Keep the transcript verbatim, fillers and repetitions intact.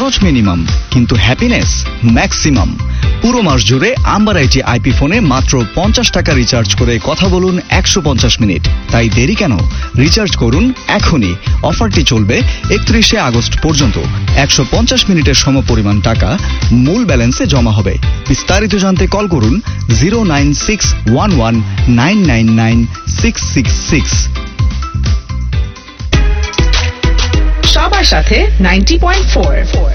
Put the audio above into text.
খরচ মিনিমাম কিন্তু happiness maximum. পুরো মাস জুড়ে আম্বার আইটি আইপি ফোনে মাত্র পঞ্চাশ টাকা রিচার্জ করে কথা বলুন একশো পঞ্চাশ মিনিট। তাই দেরি কেন? রিচার্জ করুন এখনই। অফারটি চলবে একত্রিশে আগস্ট পর্যন্ত। একশো পঞ্চাশ মিনিটের সমপরিমাণ টাকা মূল ব্যালেন্সে জমা হবে। বিস্তারিত জানতে কল করুন zero nine six one one nine nine nine six six six. সবার সাথে নাইনটি পয়েন্ট ফোর।